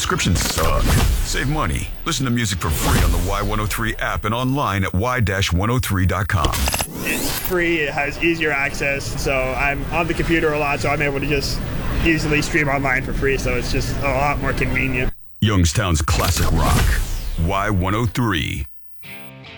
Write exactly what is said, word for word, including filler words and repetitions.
subscriptions suck. Save money. Listen to music for free on the Y one oh three app and online at y dash one oh three dot com. It's free. It has easier access. So I'm on the computer a lot, so I'm able to just easily stream online for free. So it's just a lot more convenient. Youngstown's classic rock. Y one oh three.